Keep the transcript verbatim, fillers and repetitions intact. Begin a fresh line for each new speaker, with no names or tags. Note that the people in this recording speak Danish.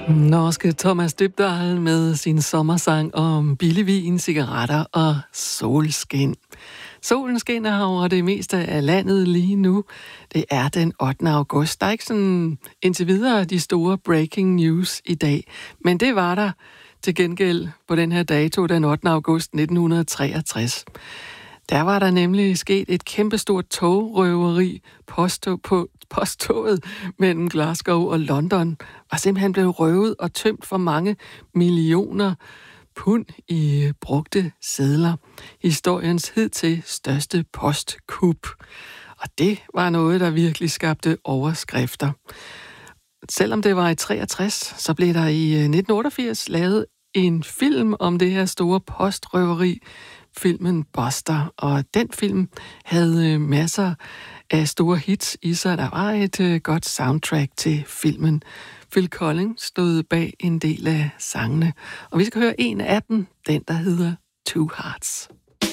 Norske Thomas Dybdahl med sin sommersang om billig vin, cigaretter og solskin. Solen skinner over det meste af landet lige nu. Det er den ottende august. Der er ikke sådan indtil videre de store breaking news i dag, men det var der til gengæld på den her dato, den ottende august nitten treogtres. Der var der nemlig sket et kæmpestort togrøveri. Posttog på posttoget mellem Glasgow og London var simpelthen blevet røvet og tømt for mange millioner pund i brugte sedler. Historiens hidtil største postkup. Og det var noget, der virkelig skabte overskrifter. Selvom det var i treogtres, så blev der i nitten otteogfirs lavet en film om det her store postrøveri, filmen Buster, og den film havde masser af store hits i sig. Der var et godt soundtrack til filmen. Phil Collins stod bag en del af sangene, og vi skal høre en af dem, den der hedder Two Hearts.